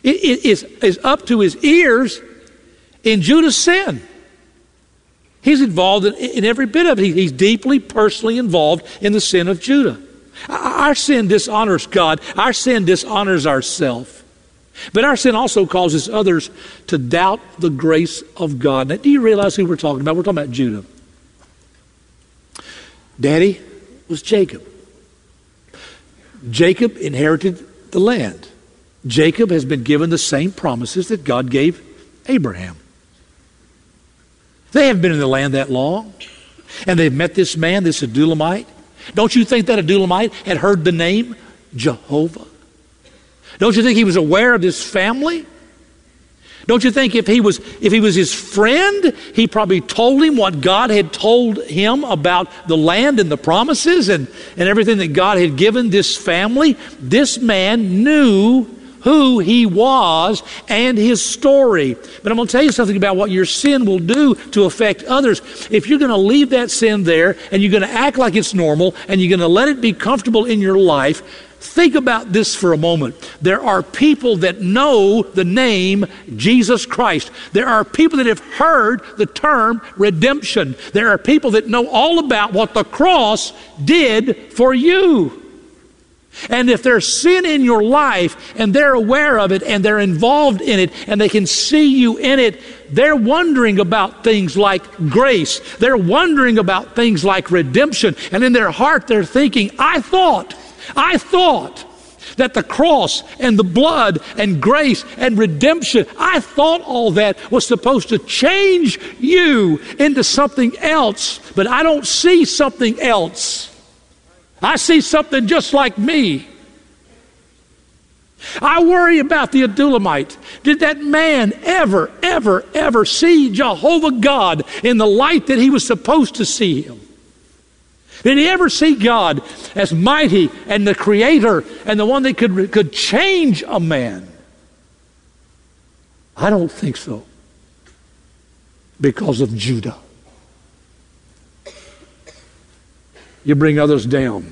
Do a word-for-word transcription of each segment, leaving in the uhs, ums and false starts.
is, is up to his ears in Judah's sin. He's involved in, in every bit of it. He's deeply, personally involved in the sin of Judah. Our sin dishonors God. Our sin dishonors ourselves. But our sin also causes others to doubt the grace of God. Now, do you realize who we're talking about? We're talking about Judah. Daddy was Jacob. Jacob inherited the land. Jacob has been given the same promises that God gave Abraham. They haven't been in the land that long. And they've met this man, this Adullamite. Don't you think that Adullamite had heard the name Jehovah? Don't you think he was aware of this family? Don't you think if he was if he was his friend, he probably told him what God had told him about the land and the promises and, and everything that God had given this family? This man knew who he was and his story. But I'm going to tell you something about what your sin will do to affect others. If you're going to leave that sin there and you're going to act like it's normal and you're going to let it be comfortable in your life, think about this for a moment. There are people that know the name Jesus Christ. There are people that have heard the term redemption. There are people that know all about what the cross did for you. And if there's sin in your life and they're aware of it and they're involved in it and they can see you in it, they're wondering about things like grace. They're wondering about things like redemption. And in their heart they're thinking, I thought, I thought that the cross and the blood and grace and redemption, I thought all that was supposed to change you into something else, but I don't see something else. I see something just like me. I worry about the Adullamite. Did that man ever, ever, ever see Jehovah God in the light that he was supposed to see him? Did he ever see God as mighty and the creator and the one that could, could change a man? I don't think so. Because of Judah. You bring others down.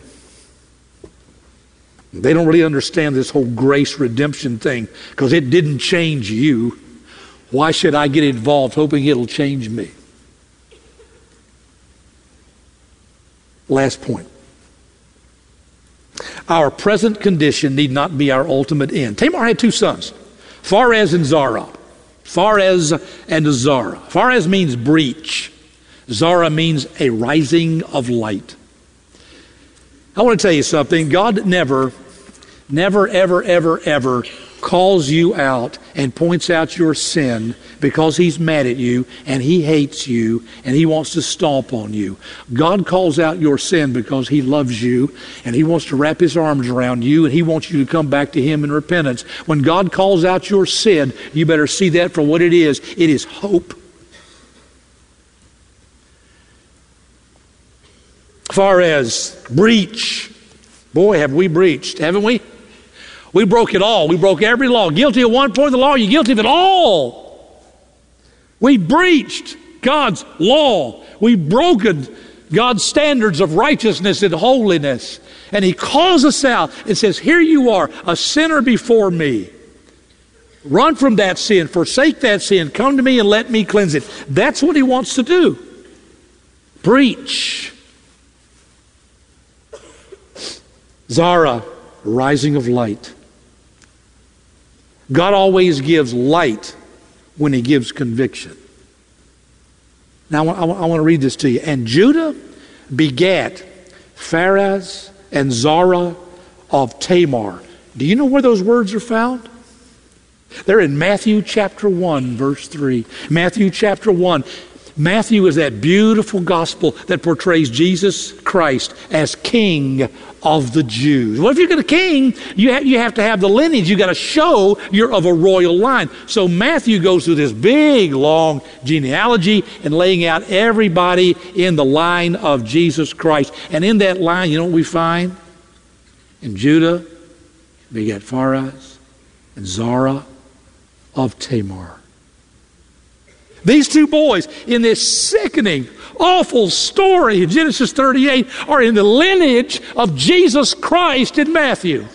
They don't really understand this whole grace redemption thing because it didn't change you. Why should I get involved hoping it'll change me? Last point. Our present condition need not be our ultimate end. Tamar had two sons, Pharez and Zara. Pharez and Zara. Pharez means breach. Zara means a rising of light. I want to tell you something. God never, never, ever, ever, ever calls you out and points out your sin because he's mad at you and he hates you and he wants to stomp on you. God calls out your sin because he loves you and he wants to wrap his arms around you and he wants you to come back to him in repentance. When God calls out your sin, you better see that for what it is. It is hope. Pharez, breach. Boy, have we breached, haven't we? We broke it all. We broke every law. Guilty of one point of the law, you're guilty of it all. We breached God's law. We broken God's standards of righteousness and holiness. And he calls us out and says, here you are, a sinner before me. Run from that sin, forsake that sin, come to me and let me cleanse it. That's what he wants to do. Breach. Zara, rising of light. God always gives light when he gives conviction. Now I want, I want to read this to you. And Judah begat Pharez and Zara of Tamar. Do you know where those words are found? They're in Matthew chapter one, verse three. Matthew chapter one. Matthew is that beautiful gospel that portrays Jesus Christ as King of the Jews. Well, if you're going to king, you have, you have to have the lineage. You've got to show you're of a royal line. So Matthew goes through this big, long genealogy and laying out everybody in the line of Jesus Christ. And in that line, you know what we find? In Judah, we get Pharez and Zara of Tamar. These two boys in this sickening, awful story in Genesis thirty-eight are in the lineage of Jesus Christ in Matthew.